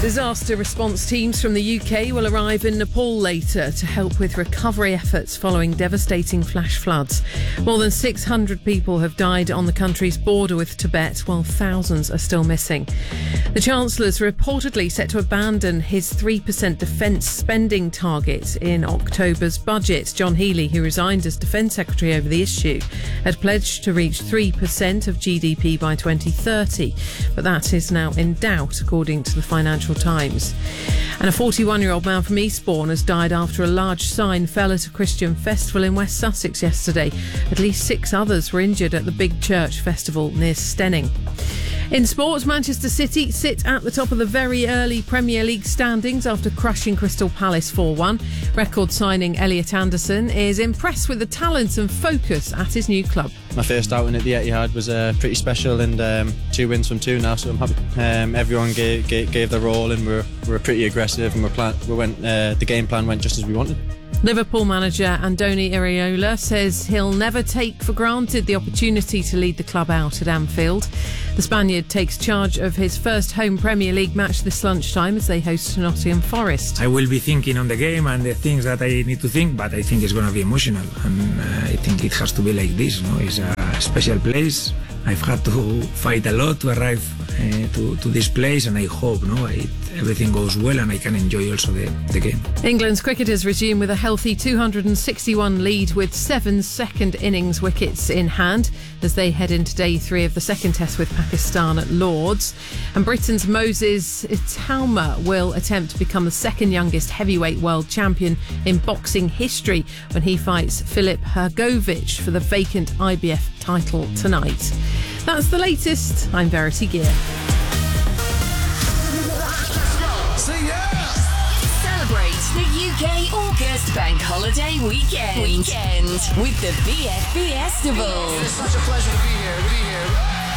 Disaster response teams from the UK will arrive in Nepal later to help with recovery efforts following devastating flash floods. More than 600 people have died on the country's border with Tibet, while thousands are still missing. The Chancellor's reportedly set to abandon his 3% defence spending target in October's budget. John Healey, who resigned as Defence Secretary over the issue, had pledged to reach 3% of GDP by 2030, but that is now in doubt, according to the Financial Times. And a 41-year-old man from Eastbourne has died after a large sign fell at a Christian festival in West Sussex yesterday. At least 6 others were injured at the Big Church Festival near Stenning. In sports, Manchester City sit at the top of the very early Premier League standings after crushing Crystal Palace 4-1. Record signing Elliot Anderson is impressed with the talent and focus at his new club. My first outing at the Etihad was pretty special, and 2 wins from 2 now, so I'm happy. Everyone gave their all, and we were pretty aggressive, and the game plan went just as we wanted. Liverpool manager Andoni Iraola says he'll never take for granted the opportunity to lead the club out at Anfield. The Spaniard takes charge of his first home Premier League match this lunchtime as they host Nottingham Forest. I will be thinking on the game and the things that I need to think, but I think it's going to be emotional, and I think it has to be like this. It's a special place. I've had to fight a lot to arrive to this place, and I hope everything goes well and I can enjoy also the game. England's cricketers resume with a healthy 261 lead with 7 second innings wickets in hand as they head into day 3 of the second test with Pakistan at Lords. And Britain's Moses Itauma will attempt to become the second youngest heavyweight world champion in boxing history when he fights Filip Hrgovic for the vacant IBF title tonight. That's the latest. I'm Verity Gear. Celebrate the UK August Bank Holiday weekend with the BFB Festival. It's such a pleasure to be here.